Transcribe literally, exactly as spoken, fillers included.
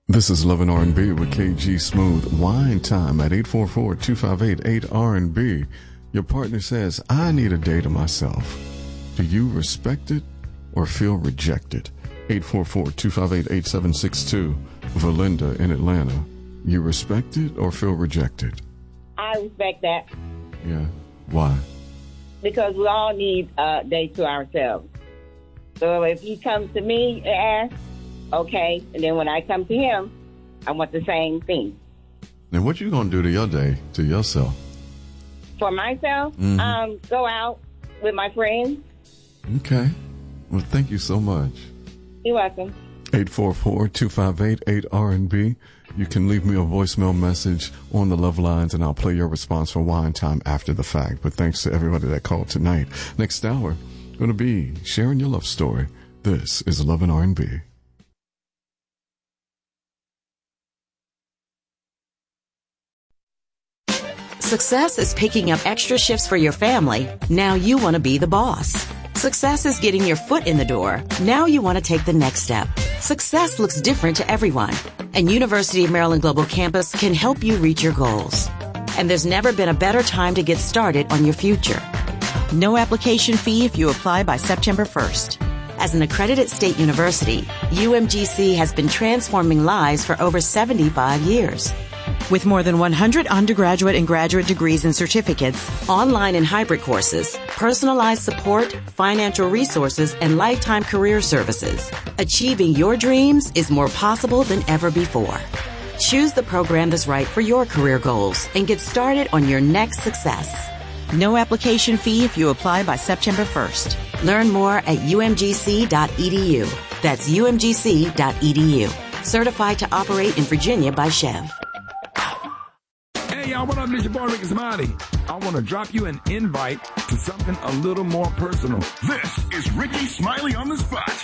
This is Love and R and B with K G Smooth. Wine time at eight four four, two five eight, eight R and B. Your partner says, I need a day to myself. Do you respect it or feel rejected? eight four four, two five eight, eight seven six two. Valinda in Atlanta. You respect it or feel rejected? I respect that. Yeah. Why? Because we all need a day to ourselves. So if he comes to me and asks, okay, and then when I come to him, I want the same thing. And what you gonna do to your day, to yourself? For myself, mm-hmm. um, go out with my friends. Okay. Well, thank you so much. You're welcome. eight four four, two five eight, eight R and B. You can leave me a voicemail message on the Love Lines, and I'll play your response for Wine Time after the fact. But thanks to everybody that called tonight. Next hour, going to be sharing your love story. This is Love and R and B. Success is picking up extra shifts for your family. Now you want to be the boss. Success is getting your foot in the door. Now you want to take the next step. Success looks different to everyone, and University of Maryland Global Campus can help you reach your goals. And there's never been a better time to get started on your future. No application fee if you apply by September first. As an accredited state university, U M G C has been transforming lives for over seventy-five years. With more than one hundred undergraduate and graduate degrees and certificates, online and hybrid courses, personalized support, financial resources, and lifetime career services, achieving your dreams is more possible than ever before. Choose the program that's right for your career goals and get started on your next success. No application fee if you apply by September first. Learn more at U M G C dot E D U. That's U M G C dot E D U. Certified to operate in Virginia by Chev. Hey, y'all, what up? This your boy, Ricky Smiley. I want to drop you an invite to something a little more personal. This is Ricky Smiley on the Spot.